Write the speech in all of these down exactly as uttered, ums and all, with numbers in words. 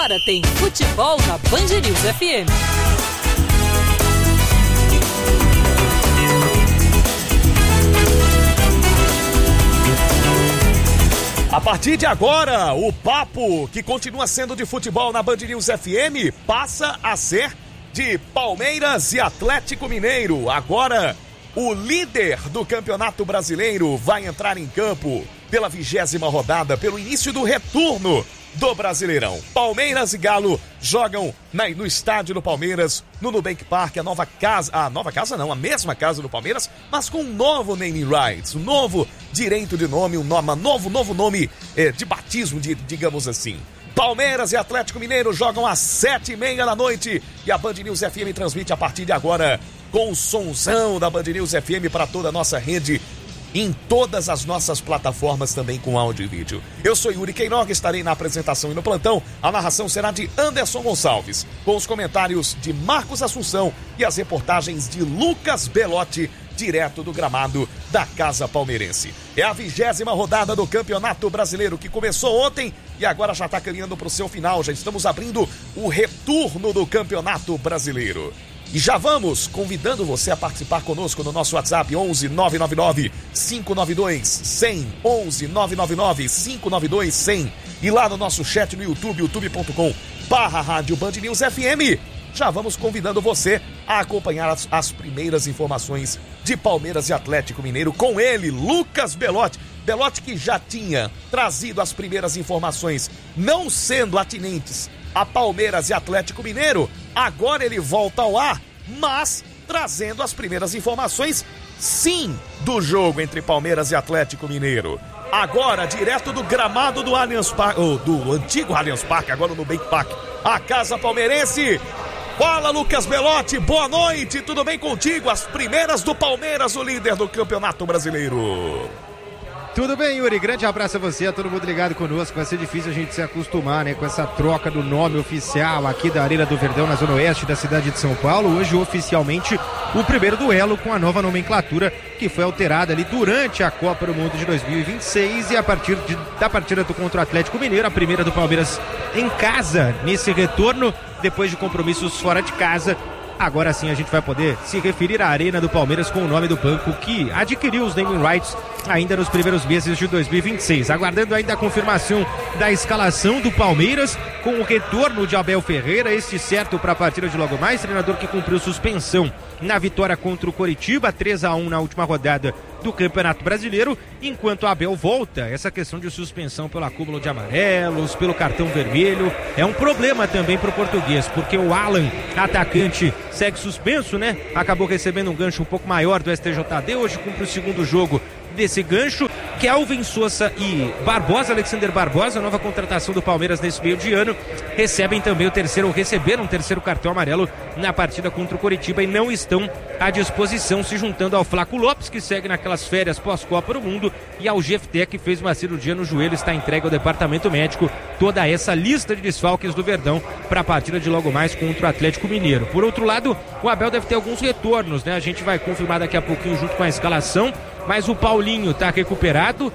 Agora tem futebol na Band News F M. A partir de agora, o papo que continua sendo de futebol na Band News F M passa a ser de Palmeiras e Atlético Mineiro. Agora, o líder do Campeonato Brasileiro vai entrar em campo pela vigésima rodada, pelo início do retorno do Brasileirão. Palmeiras e Galo jogam na, no estádio do Palmeiras, no Nubank Park, a nova casa, a nova casa não, a mesma casa do Palmeiras, mas com um novo naming rights, um novo direito de nome, um nome, novo, novo nome eh, de batismo, de, digamos assim. Palmeiras e Atlético Mineiro jogam às sete e meia da noite e a Band News F M transmite a partir de agora com o sonzão da Band News F M para toda a nossa rede, em todas as nossas plataformas também com áudio e vídeo. Eu sou Yuri Queiroga, estarei na apresentação e no plantão. A narração será de Anderson Gonçalves, com os comentários de Marcos Assunção e as reportagens de Lucas Belotti, direto do gramado da Casa Palmeirense. É a vigésima rodada do Campeonato Brasileiro que começou ontem e agora já está caminhando para o seu final. Já estamos abrindo o retorno do Campeonato Brasileiro. E já vamos convidando você a participar conosco no nosso WhatsApp onze nove nove nove, cinco nove dois, cem, onze nove nove nove, cinco nove dois, cem e lá no nosso chat no YouTube, youtube ponto com barra Rádio Band News F M. Já vamos convidando você a acompanhar as, as primeiras informações de Palmeiras e Atlético Mineiro com ele, Lucas Belotti. Belotti que já tinha trazido as primeiras informações, não sendo atinentes a Palmeiras e Atlético Mineiro, agora ele volta ao ar, mas trazendo as primeiras informações, sim, do jogo entre Palmeiras e Atlético Mineiro. Agora, direto do gramado do Allianz Parque, ou do antigo Allianz Parque, agora no Nubank Park, a Casa Palmeirense. Fala, Lucas Belotti, boa noite, tudo bem contigo? As primeiras do Palmeiras, o líder do Campeonato Brasileiro. Tudo bem, Yuri? Grande abraço a você, a todo mundo ligado conosco. Vai ser difícil a gente se acostumar, né, com essa troca do nome oficial aqui da Arena do Verdão, na zona oeste da cidade de São Paulo. Hoje, oficialmente, o primeiro duelo com a nova nomenclatura que foi alterada ali durante a Copa do Mundo de dois mil e vinte e seis e a partir de, da partida do contra o Atlético Mineiro, a primeira do Palmeiras em casa nesse retorno, depois de compromissos fora de casa. Agora sim a gente vai poder se referir à Arena do Palmeiras com o nome do banco que adquiriu os naming rights ainda nos primeiros meses de dois mil e vinte e seis. Aguardando ainda a confirmação da escalação do Palmeiras com o retorno de Abel Ferreira, este certo para a partida de logo mais, treinador que cumpriu suspensão na vitória contra o Coritiba, três a um na última rodada do Campeonato Brasileiro. Enquanto Abel volta, essa questão de suspensão pelo acúmulo de amarelos, pelo cartão vermelho, é um problema também para o português, porque o Alan, atacante, segue suspenso, né? Acabou recebendo um gancho um pouco maior do S T J D, hoje cumpre o segundo jogo desse gancho. Kelvin Sousa e Barbosa, Alexander Barbosa, nova contratação do Palmeiras nesse meio de ano, recebem também o terceiro, ou receberam um terceiro cartão amarelo na partida contra o Coritiba e não estão à disposição, se juntando ao Flaco Lopes, que segue naquelas férias pós-Copa do Mundo, e ao Jefté, que fez uma cirurgia no joelho, está entregue ao departamento médico. Toda essa lista de desfalques do Verdão para a partida de logo mais contra o Atlético Mineiro. Por outro lado, o Abel deve ter alguns retornos, né? A gente vai confirmar daqui a pouquinho junto com a escalação, mas o Paulinho está recuperado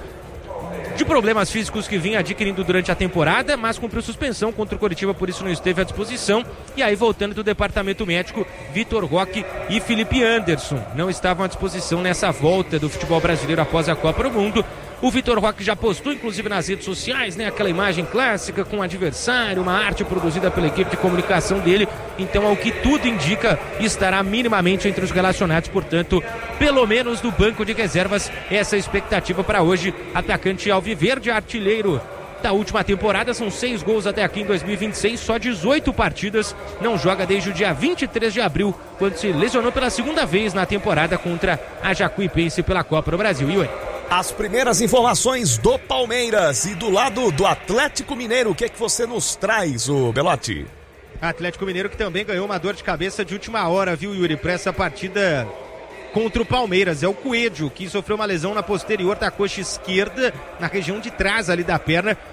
de problemas físicos que vinha adquirindo durante a temporada, mas cumpriu suspensão contra o Coritiba, por isso não esteve à disposição. E aí, voltando do departamento médico, Vitor Roque e Felipe Anderson não estavam à disposição nessa volta do futebol brasileiro após a Copa do Mundo. O Vitor Roque já postou, inclusive nas redes sociais, né, aquela imagem clássica com o adversário, uma arte produzida pela equipe de comunicação dele. Então, ao que tudo indica, estará minimamente entre os relacionados, portanto, pelo menos no banco de reservas, essa é a expectativa para hoje. Atacante alviverde, artilheiro da última temporada, são seis gols até aqui em dois mil e vinte e seis, só dezoito partidas, não joga desde o dia vinte e três de abril, quando se lesionou pela segunda vez na temporada contra a Jacuipense pela Copa do Brasil. Yuri. As primeiras informações do Palmeiras e do lado do Atlético Mineiro, o que é que você nos traz, ô Belotti? Atlético Mineiro que também ganhou uma dor de cabeça de última hora, viu, Yuri, para essa partida contra o Palmeiras. É o Coelho, que sofreu uma lesão na posterior da coxa esquerda, na região de trás ali da perna,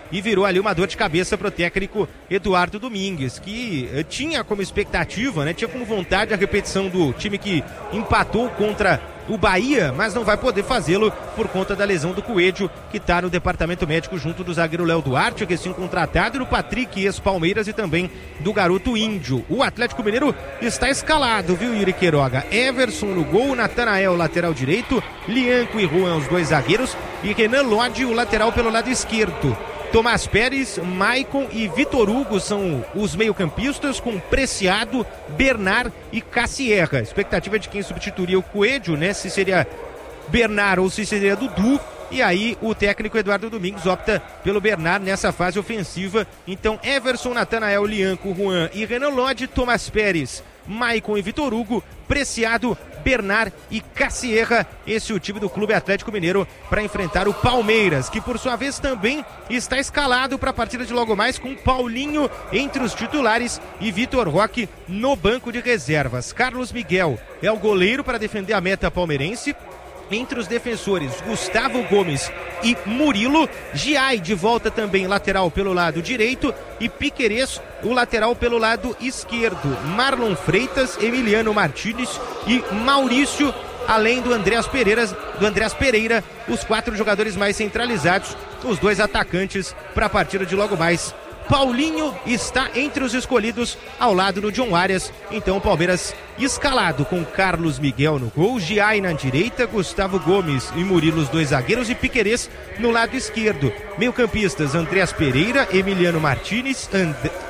e virou ali uma dor de cabeça pro técnico Eduardo Domingues, que eh, tinha como expectativa, né, tinha como vontade a repetição do time que empatou contra o Bahia, mas não vai poder fazê-lo por conta da lesão do Coelho, que está no departamento médico junto do zagueiro Léo Duarte, recém-contratado, e do Patrick, ex-Palmeiras, e também do garoto Índio. O Atlético Mineiro está escalado, viu, Yuri Queiroga? Everson no gol, Natanael, lateral direito, Lianco e Juan, os dois zagueiros, e Renan Lodge, o lateral pelo lado esquerdo. Tomás Pérez, Maicon e Vitor Hugo são os meio-campistas, com Preciado, Bernard e Cassierra. Expectativa de quem substituiria o Coelho, né? Se seria Bernard ou se seria Dudu. E aí o técnico Eduardo Domingues opta pelo Bernard nessa fase ofensiva. Então Everson, Natanael, Lianco, Juan e Renan Lodge, Tomás Pérez, Maicon e Vitor Hugo, Preciado, Bernard e Cassierra. Esse é o time do Clube Atlético Mineiro para enfrentar o Palmeiras, que por sua vez também está escalado para a partida de logo mais, com Paulinho entre os titulares e Vitor Roque no banco de reservas. Carlos Miguel é o goleiro para defender a meta palmeirense. Entre os defensores, Gustavo Gomes e Murilo. Giai de volta também, lateral pelo lado direito, e Piquerez, o lateral pelo lado esquerdo. Marlon Freitas, Emiliano Martínez e Maurício, além do Andreas Pereira, do Andreas Pereira, os quatro jogadores mais centralizados, os dois atacantes para a partida de logo mais. Paulinho está entre os escolhidos ao lado do John Arias. Então o Palmeiras escalado com Carlos Miguel no gol, Giai na direita, Gustavo Gomes e Murilo, os dois zagueiros, e Piquerez no lado esquerdo. Meio campistas, Andreas Pereira, Emiliano Martínez, And...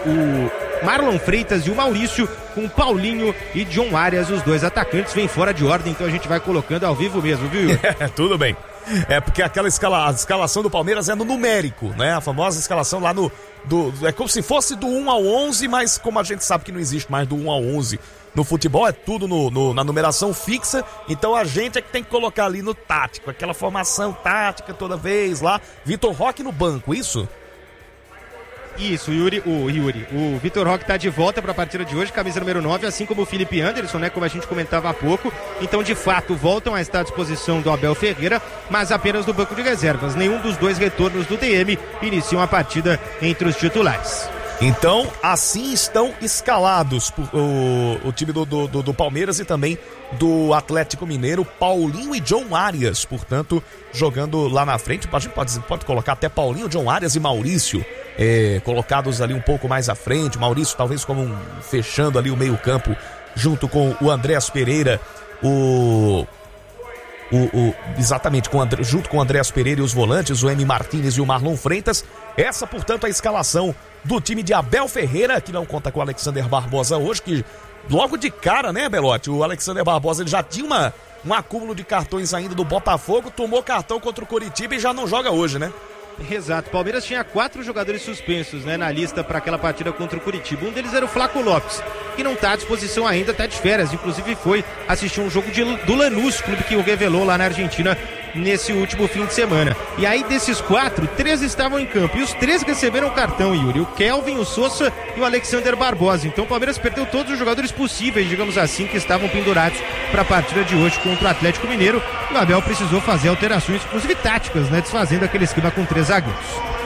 o Marlon Freitas e o Maurício, com Paulinho e John Arias, os dois atacantes. Vem fora de ordem, então a gente vai colocando ao vivo mesmo, viu? É, tudo bem. É porque aquela escala, a escalação do Palmeiras é no numérico, né? A famosa escalação lá no... Do, é como se fosse do um ao onze, mas como a gente sabe que não existe mais do um ao onze no futebol, é tudo no, no, na numeração fixa, então a gente é que tem que colocar ali no tático, aquela formação tática toda vez lá. Vitor Roque no banco, isso? Isso, Yuri, o Yuri, o Vitor Roque está de volta para a partida de hoje, camisa número nove, assim como o Felipe Anderson, né, como a gente comentava há pouco. Então, de fato, voltam a estar à disposição do Abel Ferreira, mas apenas no banco de reservas. Nenhum dos dois retornos do D M iniciam a partida entre os titulares. Então, assim estão escalados por, o, o time do, do, do Palmeiras e também do Atlético Mineiro, Paulinho e John Arias, portanto, jogando lá na frente. A gente pode, pode colocar até Paulinho, John Arias e Maurício, é, colocados ali um pouco mais à frente. Maurício talvez como um, fechando ali o meio campo, junto com o Andreas Pereira, o... O, o, exatamente, com, junto com o Andreas Pereira e os volantes, o M. Martínez e o Marlon Freitas. Essa, portanto, a escalação do time de Abel Ferreira, que não conta com o Alexander Barbosa hoje, que logo de cara, né, Belotti? O Alexander Barbosa, ele já tinha uma, um acúmulo de cartões ainda do Botafogo, tomou cartão contra o Coritiba e já não joga hoje, né? Exato, Palmeiras tinha quatro jogadores suspensos, né, na lista para aquela partida contra o Coritiba. Um deles era o Flaco Lopes, que não está à disposição ainda, está de férias. Inclusive foi assistir um jogo de, do Lanús, clube que o revelou lá na Argentina nesse último fim de semana. E aí desses quatro, três estavam em campo e os três receberam cartão, Yuri: o Kelvin, o Sousa e o Alexander Barbosa. Então o Palmeiras perdeu todos os jogadores possíveis, digamos assim, que estavam pendurados para a partida de hoje contra o Atlético Mineiro. E o Abel precisou fazer alterações, inclusive táticas, né, desfazendo aquele esquema com três zagueiros.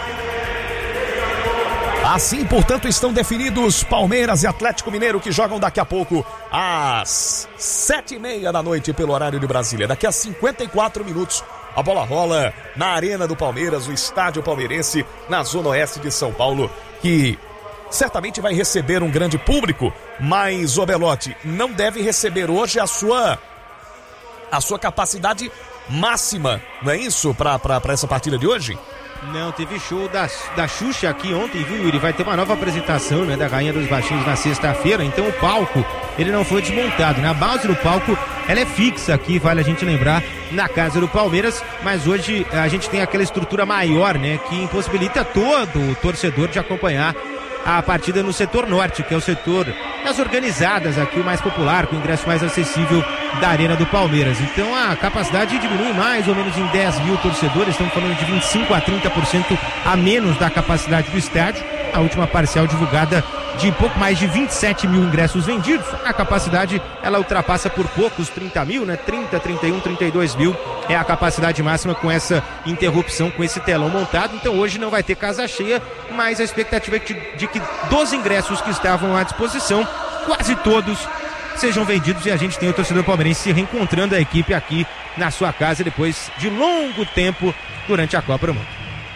Assim, portanto, estão definidos Palmeiras e Atlético Mineiro, que jogam daqui a pouco às sete e meia da noite pelo horário de Brasília. Daqui a cinquenta e quatro minutos a bola rola na Arena do Palmeiras, o estádio palmeirense, na zona oeste de São Paulo, que certamente vai receber um grande público, mas o Belotti não deve receber hoje a sua, a sua capacidade máxima, não é isso, para essa partida de hoje? Não, teve show da, da Xuxa aqui ontem, viu, Yuri? Vai ter uma nova apresentação, né, da Rainha dos Baixinhos na sexta-feira. Então o palco, ele não foi desmontado, né? A base do palco, ela é fixa aqui, vale a gente lembrar, na casa do Palmeiras. Mas hoje a gente tem aquela estrutura maior, né, que impossibilita todo o torcedor de acompanhar a partida no setor norte, que é o setor das organizadas aqui, o mais popular, com o ingresso mais acessível da Arena do Palmeiras. Então a capacidade diminui mais ou menos em dez mil torcedores, estamos falando de vinte e cinco a trinta por cento a menos da capacidade do estádio. a última parcial divulgada de pouco mais de vinte e sete mil ingressos vendidos. A capacidade, ela ultrapassa por poucos trinta mil, né? trinta, trinta e um, trinta e dois mil é a capacidade máxima com essa interrupção, com esse telão montado. Então hoje não vai ter casa cheia, mas a expectativa é de, de que dos ingressos que estavam à disposição, quase todos sejam vendidos e a gente tem o torcedor palmeirense se reencontrando a equipe aqui na sua casa depois de longo tempo durante a Copa do Mundo.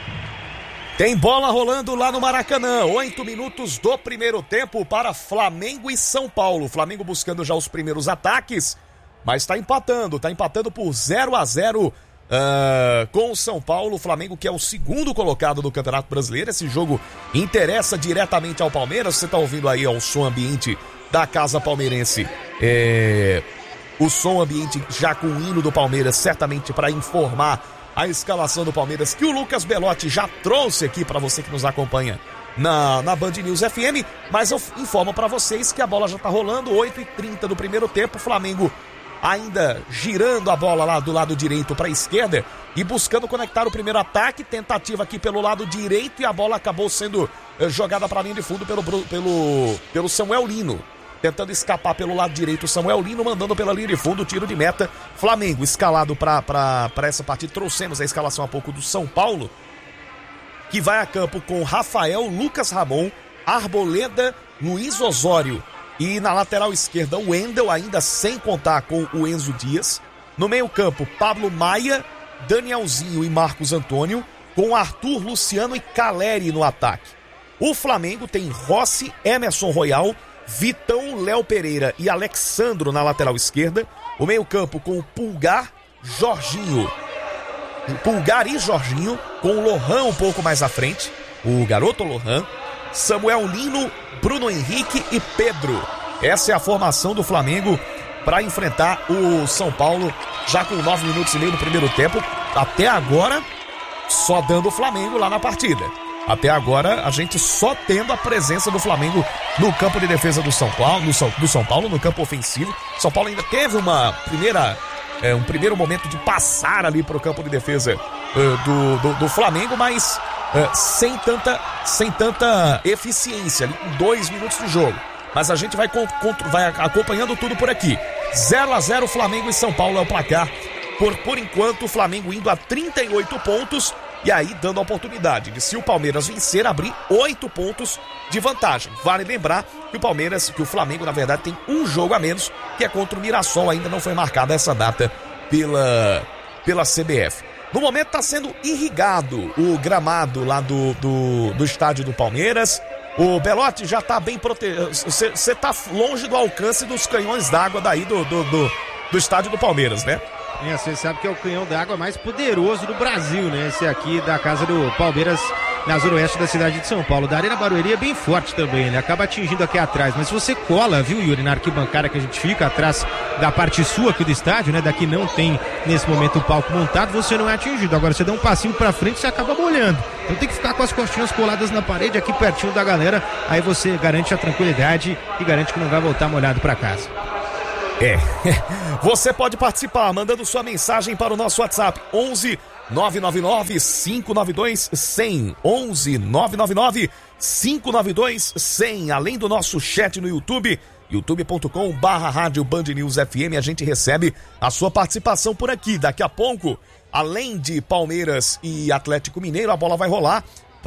Tem bola rolando lá no Maracanã, oito minutos do primeiro tempo para Flamengo e São Paulo. Flamengo buscando já os primeiros ataques, mas está empatando, está empatando por zero a zero uh, com o São Paulo. O Flamengo que é o segundo colocado do Campeonato Brasileiro. Esse jogo interessa diretamente ao Palmeiras. Você está ouvindo aí o som ambiente da Casa Palmeirense. É... O som ambiente já com o hino do Palmeiras, certamente para informar a escalação do Palmeiras, que o Lucas Belotti já trouxe aqui para você que nos acompanha na, na Band News F M, mas eu informo para vocês que a bola já tá rolando, oito e trinta do primeiro tempo, o Flamengo ainda girando a bola lá do lado direito para a esquerda e buscando conectar o primeiro ataque, tentativa aqui pelo lado direito e a bola acabou sendo eh, jogada para a linha de fundo pelo, pelo, pelo Samuel Lino. Tentando escapar pelo lado direito, o Samuel Lino mandando pela linha de fundo, tiro de meta. Flamengo escalado para essa partida. Trouxemos a escalação há pouco do São Paulo, que vai a campo com Rafael, Lucas Ramon, Arboleda, Luiz Osório e na lateral esquerda o Wendel, ainda sem contar com o Enzo Dias. No meio campo, Pablo Maia, Danielzinho e Marcos Antônio, com Arthur, Luciano e Caleri no ataque. O Flamengo tem Rossi, Emerson Royal, Vitão, Léo Pereira e Alexandro na lateral esquerda. O meio campo com o Pulgar, Jorginho. Pulgar e Jorginho, com o Lohan um pouco mais à frente, o garoto Lohan, Samuel Lino, Bruno Henrique e Pedro. Essa é a formação do Flamengo para enfrentar o São Paulo, já com nove minutos e meio no primeiro tempo. Até agora, só dando o Flamengo lá na partida. Até agora, a gente só tendo a presença do Flamengo no campo de defesa do São Paulo, no São, do São Paulo, no campo ofensivo. São Paulo ainda teve uma primeira, é, um primeiro momento de passar ali para o campo de defesa é, do, do, do Flamengo, mas é, sem, tanta, sem tanta eficiência, ali com dois minutos de jogo. Mas a gente vai, vai acompanhando tudo por aqui. zero a zero Flamengo e São Paulo é o placar. Por, por enquanto, o Flamengo indo a trinta e oito pontos. E aí dando a oportunidade de, se o Palmeiras vencer, abrir oito pontos de vantagem. Vale lembrar que o Palmeiras, que o Flamengo, na verdade, tem um jogo a menos, que é contra o Mirassol. Ainda não foi marcada essa data pela, pela C B F. No momento está sendo irrigado o gramado lá do, do, do estádio do Palmeiras. O Belotti já está bem protegido. Você está longe do alcance dos canhões d'água daí do, do, do, do estádio do Palmeiras, né? É, você sabe que é o canhão d'água mais poderoso do Brasil, né? Esse aqui da casa do Palmeiras, na zona oeste da cidade de São Paulo. Da Arena Barueri é bem forte também, ele acaba atingindo aqui atrás. Mas se você cola, viu, Yuri, na arquibancada que a gente fica, atrás da parte sul aqui do estádio, né? Daqui não tem, nesse momento, o palco montado, você não é atingido. Agora, você dá um passinho pra frente, você acaba molhando. Então tem que ficar com as costinhas coladas na parede, aqui pertinho da galera. Aí você garante a tranquilidade e garante que não vai voltar molhado pra casa. É, você pode participar mandando sua mensagem para o nosso WhatsApp onze nove nove nove cinco nove dois cem, onze nove nove nove cinco nove dois cem, além do nosso chat no YouTube, youtube ponto com barra rádio Band News F M. A gente recebe a sua participação por aqui. Daqui a pouco, além de Palmeiras e Atlético Mineiro, a bola vai rolar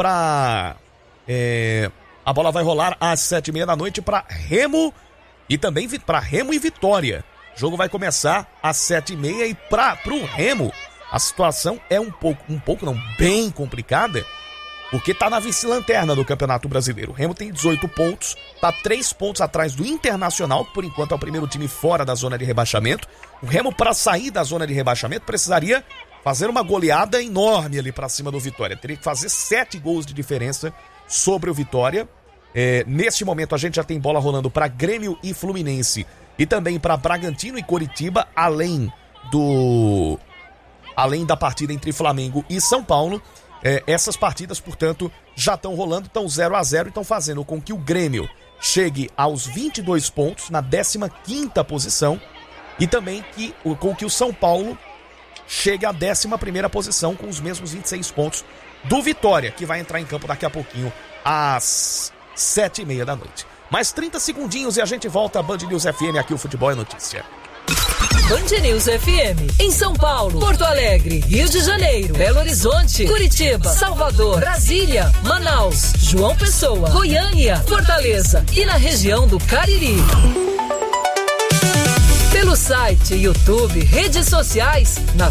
para é, a bola vai rolar às sete e meia da noite para Remo e também para Remo e Vitória. O jogo vai começar às sete e meia e para o Remo a situação é um pouco, um pouco não, bem complicada, porque tá na vice-lanterna do Campeonato Brasileiro. O Remo tem dezoito pontos, tá três pontos atrás do Internacional, que por enquanto é o primeiro time fora da zona de rebaixamento. O Remo, para sair da zona de rebaixamento, precisaria fazer uma goleada enorme ali para cima do Vitória. Teria que fazer sete gols de diferença sobre o Vitória. É, neste momento a gente já tem bola rolando para Grêmio e Fluminense e também para Bragantino e Coritiba, além do além da partida entre Flamengo e São Paulo. É, essas partidas, portanto, já estão rolando, estão zero a zero e estão fazendo com que o Grêmio chegue aos vinte e dois pontos na décima quinta posição e também que, com que o São Paulo chegue à décima primeira posição com os mesmos vinte e seis pontos do Vitória, que vai entrar em campo daqui a pouquinho às sete e meia da noite. Mais trinta segundinhos e a gente volta a Band News F M, aqui o Futebol é Notícia. Band News F M, em São Paulo, Porto Alegre, Rio de Janeiro, Belo Horizonte, Curitiba, Salvador, Brasília, Manaus, João Pessoa, Goiânia, Fortaleza e na região do Cariri. Pelo site, YouTube, redes sociais, na